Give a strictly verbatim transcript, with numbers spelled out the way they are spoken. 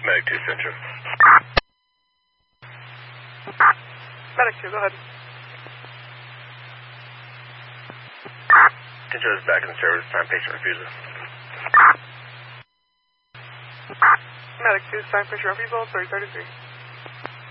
Medic two, Central. Medic two, go ahead. Central is back in service. Time patient refusal. Medic two, sign patient refusal, thirty thirty-three.